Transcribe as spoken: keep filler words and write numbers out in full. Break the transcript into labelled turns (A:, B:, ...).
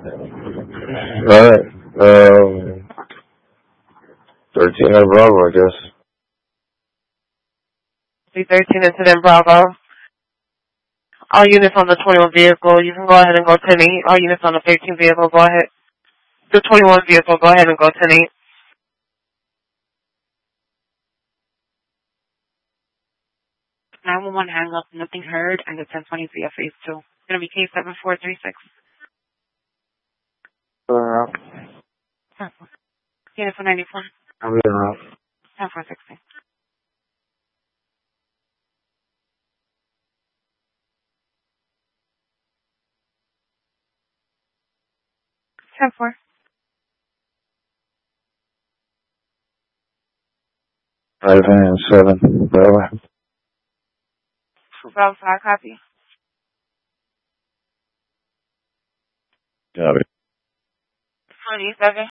A: Alright. Um, thirteen at Bravo, I guess.
B: C thirteen incident Bravo. All units on the twenty-one vehicle, you can go ahead and go ten eight. All units on the thirteen vehicle, go ahead. The twenty-one vehicle, go ahead and go ten eight. nine one one hang up, nothing heard, and the ten twenty via phase two. It's going to be case seven four three six.
A: Uh,
B: Unit for ninety-four.
A: I'm in route.
B: ten four sixty. ten four.
A: Five and seven, Bravo.
B: Bravo five, copy.
A: Got it.
B: twenty-seven.